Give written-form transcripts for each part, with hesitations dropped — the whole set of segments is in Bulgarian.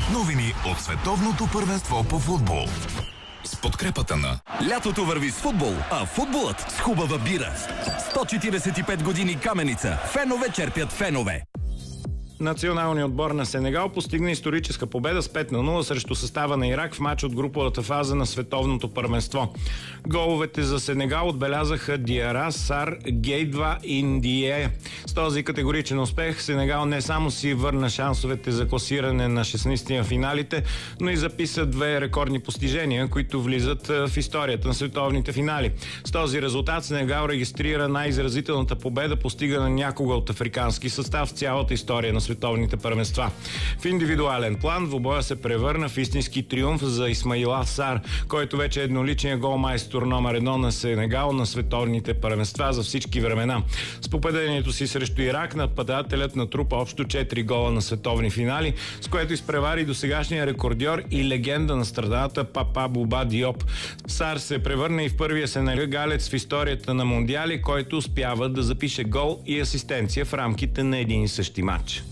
Новини от световното първенство по футбол. С подкрепата на... Лятото върви с футбол, а футболът с хубава бира. 145 години Каменица. Фенове черпят фенове. Националният отбор на Сенегал постигна историческа победа с 5-0 срещу състава на Ирак в матч от груповата фаза на световното първенство. Головете за Сенегал отбелязаха Диара, Сар, Гейдва и Ндие. С този категоричен успех Сенегал не само си върна шансовете за класиране на 16-ти на финалите, но и записа две рекордни постижения, които влизат в историята на световните финали. С този резултат Сенегал регистрира най-изразителната победа, постигана някога от африкански състав в цялата история на световните първенства. В индивидуален план двубоя се превърна в истински триумф за Исмаила Сар, който вече е едноличният голмайстор номер 1 на Сенегал на световните първенства за всички времена. С попадението си срещу Ирак нападателят натрупа общо 4 гола на световни финали, с което изпревари досегашния рекордьор и легенда на страната Папа Буба Диоп. Сар се превърна и в първия сенегалец в историята на мондиали, който успява да запише гол и асистенция в рамките на един и същи матч.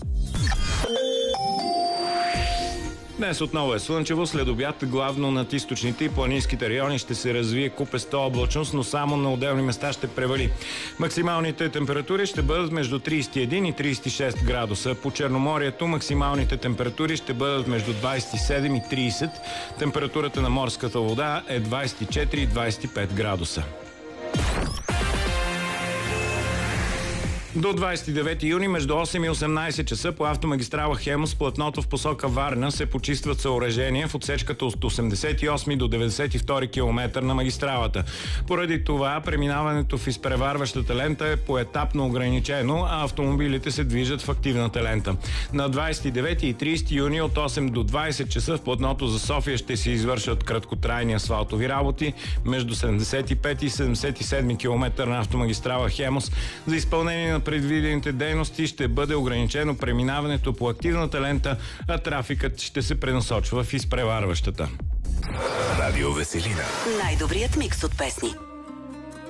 Днес отново е слънчево, след обяд главно над източните и планинските райони ще се развие купеста облачност, но само на отделни места ще превали. Максималните температури ще бъдат между 31 и 36 градуса. По Черноморието максималните температури ще бъдат между 27 и 30. Температурата на морската вода е 24 и 25 градуса. До 29 юни между 8 и 18 часа по автомагистрала Хемус платното в посока Варна се почистват съоръжения в отсечката от 88 до 92 км на магистралата. Поради това преминаването в изпреварващата лента е поетапно ограничено, а автомобилите се движат в активната лента. На 29 и 30 юни от 8 до 20 часа в платното за София ще се извършат краткотрайни асфалтови работи между 75 и 77 км на автомагистрала Хемус. За изпълнение на предвидените дейности ще бъде ограничено преминаването по активната лента, а трафикът ще се пренасочва в изпреварващата. Радио Веселина. Най-добрият микс от песни.